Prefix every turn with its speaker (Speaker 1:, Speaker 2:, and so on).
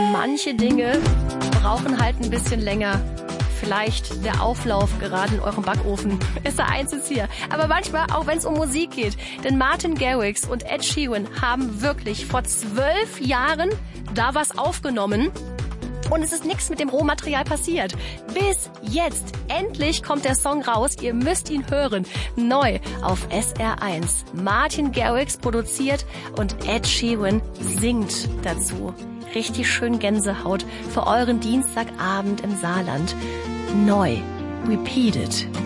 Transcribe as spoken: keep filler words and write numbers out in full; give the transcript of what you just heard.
Speaker 1: manche Dinge brauchen halt ein bisschen länger. Vielleicht der Auflauf gerade in eurem Backofen. S R eins ist hier. Aber manchmal, auch wenn es um Musik geht. Denn Martin Garrix und Ed Sheeran haben wirklich vor zwölf Jahren da was aufgenommen. Und es ist nichts mit dem Rohmaterial passiert. Bis jetzt. Endlich kommt der Song raus. Ihr müsst ihn hören. Neu auf S R eins. Martin Garrix produziert und Ed Sheeran singt dazu. Richtig schön Gänsehaut für euren Dienstagabend im Saarland. Neu. Repeated.